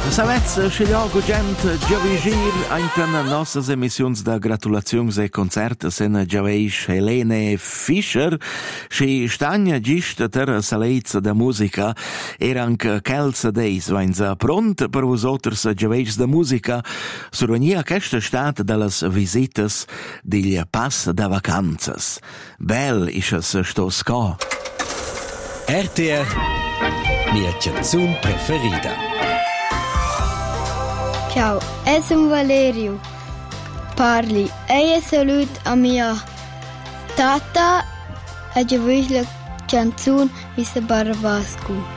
Savets scegliogo gent giavigir in nossas emissioni da gratulazioni e concerti sen giaveish Helene Fischer sche stagna gist ter salezza da musica anche kelsa deis vainza pront per vosotros giaveish da musica survenia questa stat dallas visitas digl pass da vacanzas. Bel isches sto sco. RTR mia canzun preferida. Ciao, sono Valerio. Parli e salut a mia tata e già la canzone Vista Barabasco.